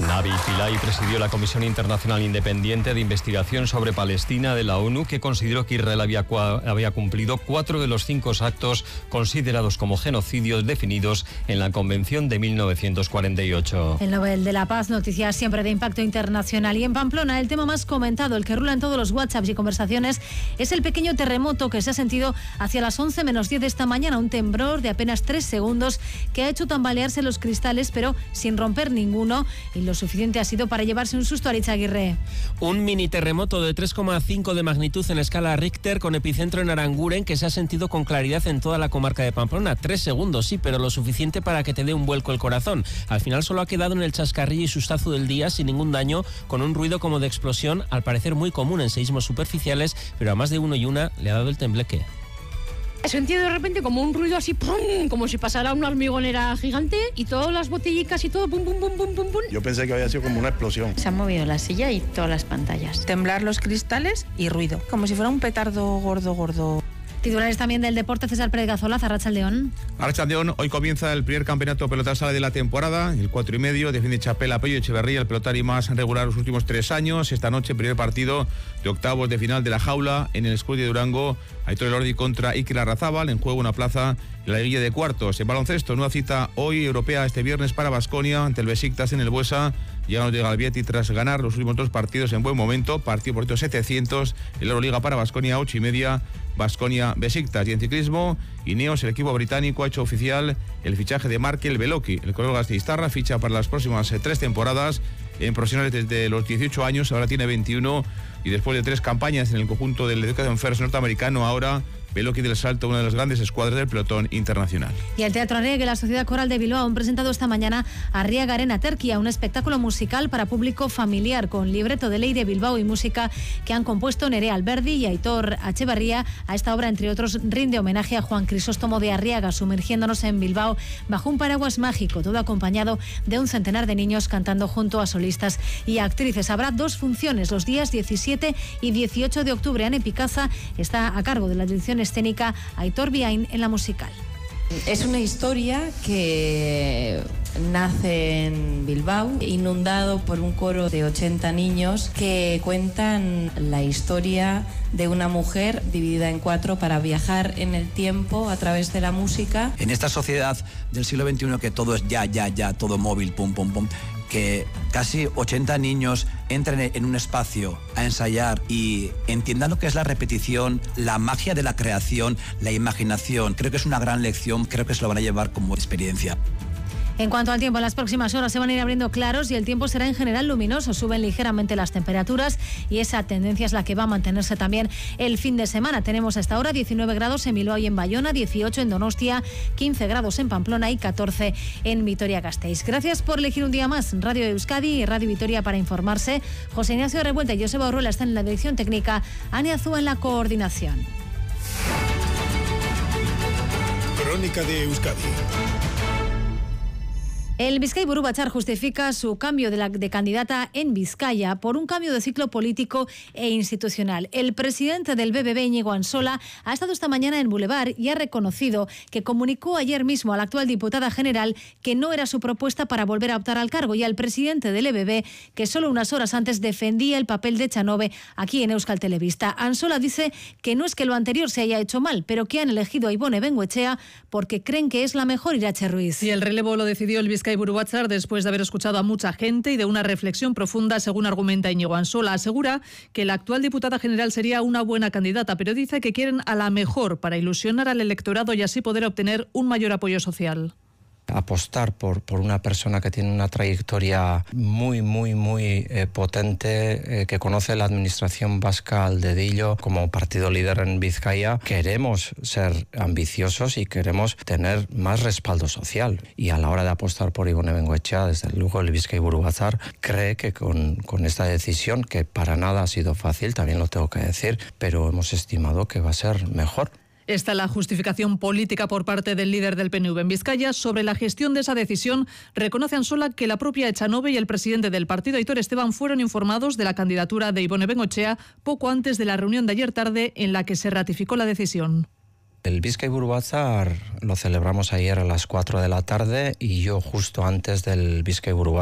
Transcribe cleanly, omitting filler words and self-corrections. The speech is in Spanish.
Nabil Pillay presidió la Comisión Internacional Independiente de Investigación sobre Palestina de la ONU, que consideró que Israel había cumplido 4 de los 5 actos considerados como genocidios definidos en la Convención de 1948. El Nobel de la Paz, noticias siempre de impacto internacional. Y en Pamplona, el tema más comentado, el que rula en todos los WhatsApps y conversaciones, es el pequeño terremoto que se ha sentido hacia las 11 menos 10 de esta mañana. Un temblor de apenas 3 segundos que ha hecho tambalearse los cristales, pero sin romper ninguno. Y lo suficiente ha sido para llevarse un susto a Aritz Aguirre. Un mini terremoto de 3,5 de magnitud en escala Richter, con epicentro en Aranguren, que se ha sentido con claridad en toda la comarca de Pamplona. 3 segundos, sí, pero lo suficiente para que te dé un vuelco el corazón. Al final solo ha quedado en el chascarrillo y sustazo del día, sin ningún daño, con un ruido como de explosión, al parecer muy común en seísmos superficiales, pero a más de uno y una le ha dado el tembleque. He sentido de repente como un ruido así, ¡pum!, como si pasara una hormigonera gigante, y todas las botellicas y todo, ¡pum, pum, pum, pum, pum, pum! Yo pensé que había sido como una explosión. Se han movido la silla y todas las pantallas. Temblar los cristales y ruido, como si fuera un petardo gordo. Titulares también del deporte. César Pérez Gazola, Arratsaldeon. Arratsaldeon, hoy comienza el primer campeonato pelota sala de la temporada, el 4,5, defiende Chapela, Pello Echeverría, el pelotari más regular los últimos 3 años. Esta noche, primer partido de octavos de final de la jaula en el Escudo de Durango. Aitor Elordi contra Iker Larrazábal, en juego una plaza en la liguilla de cuartos. En baloncesto, nueva cita hoy europea este viernes para Baskonia ante el Besiktas en el Buesa. Llegan de Galbieti tras ganar los últimos 2 partidos en buen momento. Partido por 700, el Euroliga para Baskonia, 8:30, Baskonia Besiktas. Y en ciclismo, Ineos, el equipo británico, ha hecho oficial el fichaje de Markel Beloki. El corredor gasteiztarra ficha para las próximas 3 temporadas en profesionales desde los 18 años, ahora tiene 21, y después de 3 campañas en el conjunto del Education First norteamericano, ahora Beloki del Salto, una de las grandes escuadras del pelotón internacional. Y el Teatro Arriaga y la Sociedad Coral de Bilbao han presentado esta mañana Arriaga Arena Terquia, un espectáculo musical para público familiar con libreto de Leire Bilbao y música que han compuesto Nerea Alberdi y Aitor Echeverría. A esta obra, entre otros, rinde homenaje a Juan Crisóstomo de Arriaga, sumergiéndonos en Bilbao bajo un paraguas mágico, todo acompañado de un centenar de niños cantando junto a solistas y actrices. Habrá 2 funciones los días 17 y 18 de octubre. Ane Picaza está a cargo de la dirección escénica, Aitor Biain en la musical. Es una historia que nace en Bilbao, inundado por un coro de 80 niños que cuentan la historia de una mujer dividida en 4 para viajar en el tiempo a través de la música. En esta sociedad del siglo XXI que todo es ya, todo móvil, pum, pum, pum, que casi 80 niños entren en un espacio a ensayar y entiendan lo que es la repetición, la magia de la creación, la imaginación. Creo que es una gran lección, creo que se lo van a llevar como experiencia. En cuanto al tiempo, en las próximas horas se van a ir abriendo claros y el tiempo será en general luminoso. Suben ligeramente las temperaturas y esa tendencia es la que va a mantenerse también el fin de semana. Tenemos hasta ahora 19 grados en Bilbao y en Bayona, 18 en Donostia, 15 grados en Pamplona y 14 en Vitoria-Gasteiz. Gracias por elegir un día más Radio Euskadi y Radio Vitoria para informarse. José Ignacio Revuelta y Joseba Orruela están en la dirección técnica, Ania Azúa en la coordinación. Crónica de Euskadi. El Bizkaiburu Batzar justifica su cambio de candidata en Vizcaya por un cambio de ciclo político e institucional. El presidente del BBB, Íñigo Ansola, ha estado esta mañana en Boulevard y ha reconocido que comunicó ayer mismo a la actual diputada general que no era su propuesta para volver a optar al cargo, y al presidente del EBB que solo unas horas antes defendía el papel de Echanove aquí en Euskal Telebista. Ansola dice que no es que lo anterior se haya hecho mal, pero que han elegido a Ibone Bengoechea porque creen que es la mejor Irache Ruiz. Y el relevo lo decidió el Bizkaiburu Batzar después de haber escuchado a mucha gente y de una reflexión profunda, según argumenta Íñigo Ansola. Asegura que la actual diputada general sería una buena candidata, pero dice que quieren a la mejor para ilusionar al electorado y así poder obtener un mayor apoyo social. Apostar por una persona que tiene una trayectoria muy potente, que conoce la administración vasca al dedillo como partido líder en Vizcaya. Queremos ser ambiciosos y queremos tener más respaldo social. Y a la hora de apostar por Ibone Bengoechea, desde luego el Bizkaiburu Batzar cree que con esta decisión, que para nada ha sido fácil, también lo tengo que decir, pero hemos estimado que va a ser mejor. Esta es la justificación política por parte del líder del PNV en Vizcaya. Sobre la gestión de esa decisión, reconoce Ansola que la propia Echanove y el presidente del partido, Aitor Esteban, fueron informados de la candidatura de Ibone Bengoechea poco antes de la reunión de ayer tarde en la que se ratificó la decisión. El Bizkaiburu Batzar lo celebramos ayer a las 4 de la tarde y yo justo antes del Bizkaiburu